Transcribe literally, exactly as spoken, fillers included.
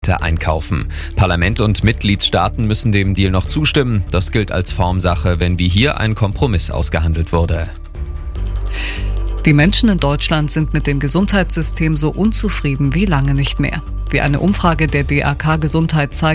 einkaufen. Parlament und Mitgliedstaaten müssen dem Deal noch zustimmen. Das gilt als Formsache, wenn wie hier ein Kompromiss ausgehandelt wurde. Die Menschen in Deutschland sind mit dem Gesundheitssystem so unzufrieden wie lange nicht mehr. Wie eine Umfrage der D A K Gesundheit zeigt,